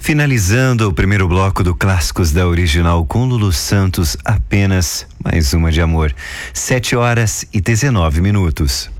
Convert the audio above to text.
Finalizando o primeiro bloco do Clássicos da Original com Lulu Santos, apenas mais uma de amor. 7h19.